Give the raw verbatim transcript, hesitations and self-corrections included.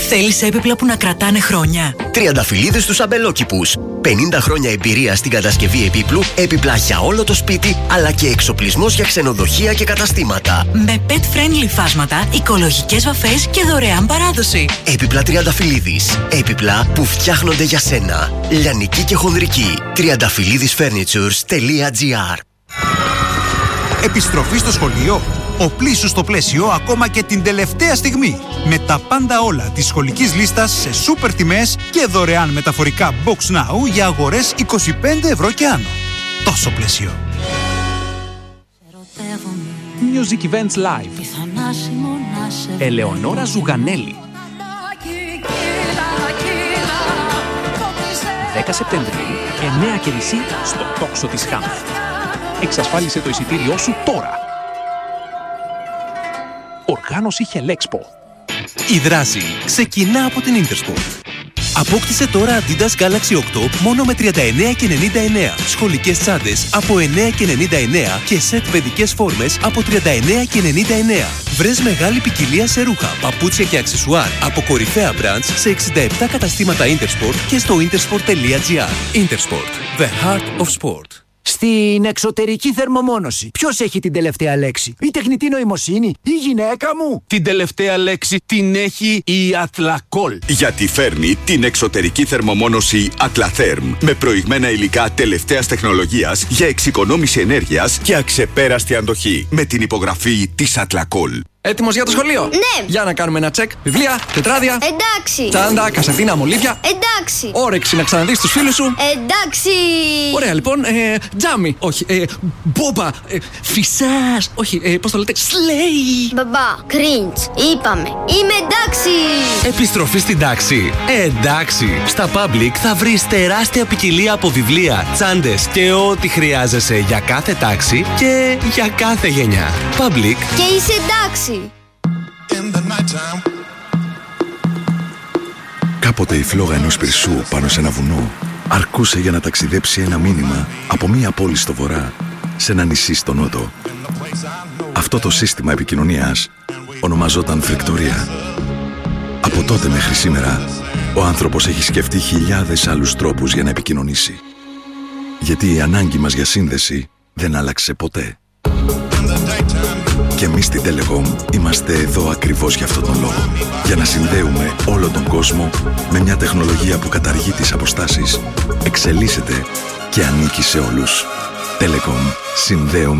Θέλεις έπιπλα που να κρατάνε χρόνια? Τριανταφυλλίδες στους αμπελόκηπους. πενήντα χρόνια εμπειρία στην κατασκευή επίπλου, έπιπλα για όλο το σπίτι, αλλά και εξοπλισμός για ξενοδοχεία και καταστήματα. Με pet-friendly φάσματα, οικολογικές βαφές και δωρεάν παράδοση. Έπιπλα Τριανταφυλλίδης. Έπιπλα που φτιάχνονται για σένα. Λιανική και χονδρική. τριανταφυλλίδης φέρνιτσουρς τελεία τζι άρ. Επιστροφή στο σχολείο. Οπλίσου στο πλαίσιο ακόμα και την τελευταία στιγμή. Με τα πάντα όλα της σχολικής λίστας σε σούπερ τιμές και δωρεάν μεταφορικά Box Now για αγορές είκοσι πέντε ευρώ και άνω. Τόσο πλαίσιο. Music Events Live. Ελεονόρα Ζουγανέλη. δέκα Σεπτεμβρίου, εννέα και μισή στο τόξο της Χάμ. Εξασφάλισε το εισιτήριό σου τώρα. Οργάνωση Χελέξπο. Η δράση ξεκινά από την Intersport. Απόκτησε τώρα Adidas Galaxy οκτώ μόνο με τριάντα εννέα και ενενήντα εννέα. Σχολικές τσάντες από εννέα και ενενήντα εννέα και σετ παιδικές φόρμες από τριάντα εννέα και ενενήντα εννέα. Βρες μεγάλη ποικιλία σε ρούχα, παπούτσια και αξεσουάρ από κορυφαία brands σε εξήντα επτά καταστήματα Intersport και στο intersport τελεία τζι άρ. Intersport, the heart of sport. Στην εξωτερική θερμομόνωση, ποιος έχει την τελευταία λέξη? Η τεχνητή νοημοσύνη, η γυναίκα μου? Την τελευταία λέξη την έχει η Atlacool. Γιατί φέρνει την εξωτερική θερμομόνωση Atlatherm με προηγμένα υλικά τελευταίας τεχνολογίας για εξοικονόμηση ενέργειας και αξεπέραστη αντοχή. Με την υπογραφή της Atlacool. Έτοιμος για το σχολείο? Ναι! Για να κάνουμε ένα τσεκ. Βιβλία, τετράδια. Εντάξει! Τσάντα, κασετίνα, μολύβια. Εντάξει! Όρεξη να ξαναδείς τους φίλους σου. Εντάξει! Ωραία, λοιπόν. Ε, τζάμι. Όχι. Ε, μπόμπα. Ε, φυσάς. Όχι. Ε, πώς το λέτε? Σλέι. Μπαμπά, cringe. Είπαμε. Είμαι εντάξει! Επιστροφή στην τάξη. Ε, εντάξει. Στα Public θα βρεις τεράστια ποικιλία από βιβλία, τσάντες και ό,τι χρειάζεσαι για κάθε τάξη και για κάθε γενιά. Public. Και είσαι εντάξει! Κάποτε η φλόγα ενός πυρσού πάνω σε ένα βουνό αρκούσε για να ταξιδέψει ένα μήνυμα από μία πόλη στο βορρά σε ένα νησί στο νότο. Αυτό το σύστημα επικοινωνίας ονομαζόταν φρικτορία. Από τότε μέχρι σήμερα ο άνθρωπος έχει σκεφτεί χιλιάδες άλλους τρόπους για να επικοινωνήσει. Γιατί η ανάγκη μας για σύνδεση δεν άλλαξε ποτέ. Και εμείς στην Telecom είμαστε εδώ ακριβώς για αυτόν τον λόγο. Για να συνδέουμε όλο τον κόσμο με μια τεχνολογία που καταργεί τις αποστάσεις, εξελίσσεται και ανήκει σε όλους. Telecom. Συνδέουμε